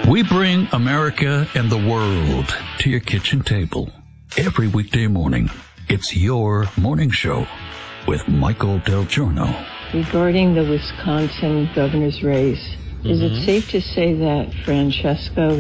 We bring America and the world to your kitchen table every weekday morning. It's your morning show with Michael Del Giorno. Regarding the Wisconsin governor's race, is it safe to say that Francesca